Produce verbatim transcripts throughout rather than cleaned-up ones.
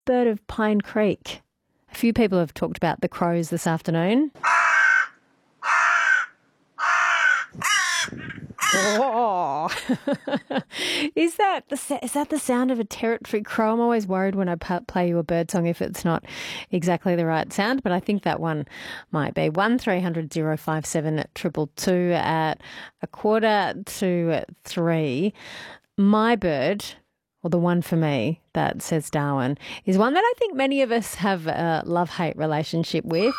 bird of Pine Creek? A few people have talked about the crows this afternoon. Oh. Is that the is that the sound of a territory crow? I'm always worried when I play you a bird song if it's not exactly the right sound, but I think that one might be. One three hundred zero five seven triple two at a quarter to three. My bird, or the one for me that says Darwin, is one that I think many of us have a love-hate relationship with.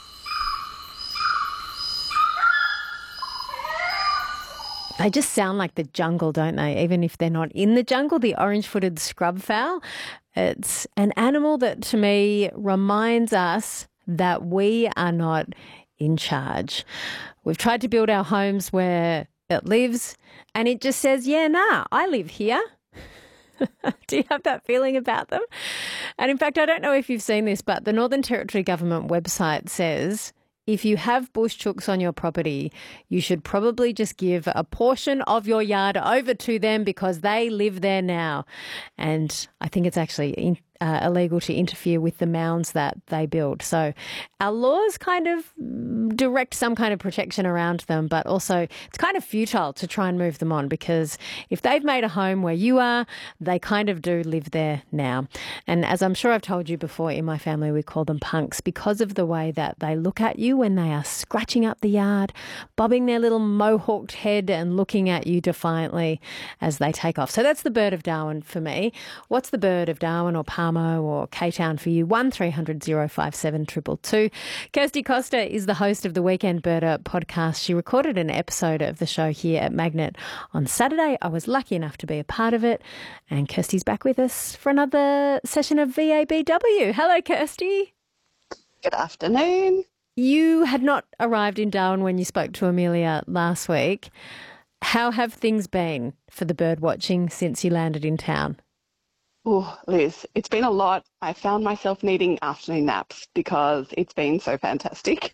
They just sound like the jungle, don't they? Even if they're not in the jungle, the orange-footed scrubfowl. It's an animal that, to me, reminds us that we are not in charge. We've tried to build our homes where it lives, and it just says, yeah, nah, I live here. Do you have that feeling about them? And in fact, I don't know if you've seen this, but the Northern Territory Government website says if you have bush chooks on your property, you should probably just give a portion of your yard over to them because they live there now. And I think it's actually in, uh, illegal to interfere with the mounds that they build. So our laws kind of direct some kind of protection around them, but also it's kind of futile to try and move them on because if they've made a home where you are, they kind of do live there now. And as I'm sure I've told you before, in my family we call them punks because of the way that they look at you when they are scratching up the yard, bobbing their little mohawked head and looking at you defiantly as they take off. So that's the bird of Darwin for me. What's the bird of Darwin or Palmo or K-Town for you? one three hundred zero five seven two two two. Kirsty Costa is the host of the Weekend Birder podcast. She recorded an episode of the show here at Magnet on Saturday. I was lucky enough to be a part of it. And Kirsty's back with us for another session of V A B W. Hello, Kirsty. Good afternoon. You had not arrived in Darwin when you spoke to Amelia last week. How have things been for the bird watching since you landed in town? Oh, Liz, it's been a lot. I found myself needing afternoon naps because it's been so fantastic.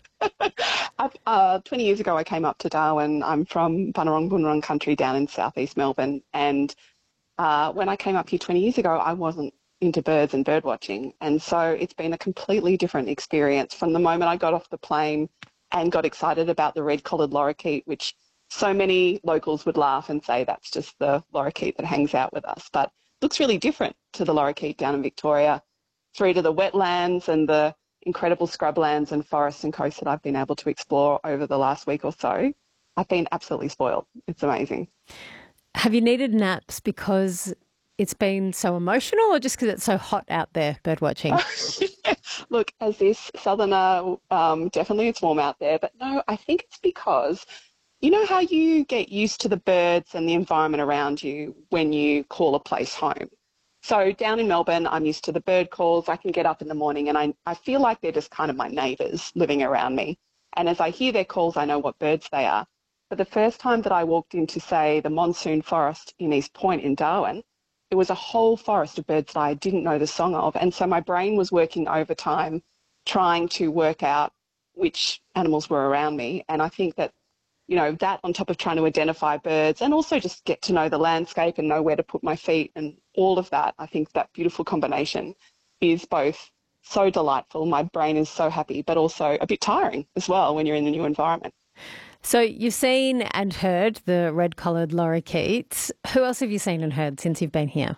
uh, twenty years ago, I came up to Darwin. I'm from Bunurong Bunurong country down in southeast Melbourne. And uh, when I came up here twenty years ago, I wasn't into birds and bird watching. And so it's been a completely different experience from the moment I got off the plane and got excited about the red-collared lorikeet, which so many locals would laugh and say that's just the lorikeet that hangs out with us. But looks really different to the lorikeet down in Victoria, through to the wetlands and the incredible scrublands and forests and coasts that I've been able to explore over the last week or so. I've been absolutely spoiled. It's amazing. Have you needed naps because it's been so emotional or just because it's so hot out there bird watching? Look, as this southerner, um, definitely it's warm out there, but no, I think it's because you know how you get used to the birds and the environment around you when you call a place home? So down in Melbourne, I'm used to the bird calls. I can get up in the morning and I, I feel like they're just kind of my neighbours living around me. And as I hear their calls, I know what birds they are. But the first time that I walked into, say, the monsoon forest in East Point in Darwin, it was a whole forest of birds that I didn't know the song of. And so my brain was working overtime trying to work out which animals were around me. And I think that you know, that on top of trying to identify birds and also just get to know the landscape and know where to put my feet and all of that, I think that beautiful combination is both so delightful, my brain is so happy, but also a bit tiring as well when you're in a new environment. So you've seen and heard the red-collared lorikeets. Who else have you seen and heard since you've been here?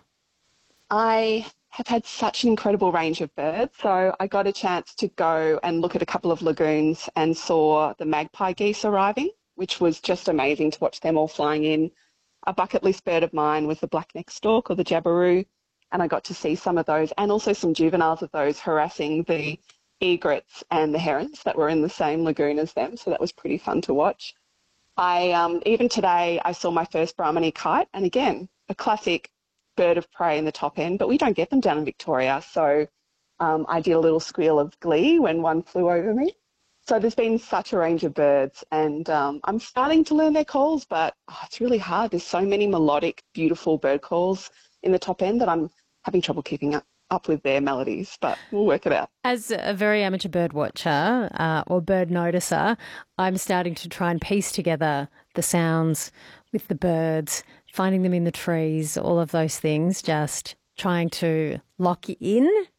I have had such an incredible range of birds. So I got a chance to go and look at a couple of lagoons and saw the magpie geese arriving, which was just amazing to watch them all flying in. A bucket list bird of mine was the black-necked stork or the jabiru, and I got to see some of those and also some juveniles of those harassing the egrets and the herons that were in the same lagoon as them, so that was pretty fun to watch. I um, even today I saw my first Brahminy kite, and again, a classic bird of prey in the top end, but we don't get them down in Victoria, so um, I did a little squeal of glee when one flew over me. So there's been such a range of birds and um, I'm starting to learn their calls, but oh, it's really hard. There's so many melodic, beautiful bird calls in the top end that I'm having trouble keeping up, up with their melodies, but we'll work it out. As a very amateur bird watcher uh, or bird noticer, I'm starting to try and piece together the sounds with the birds, finding them in the trees, all of those things, just trying to lock in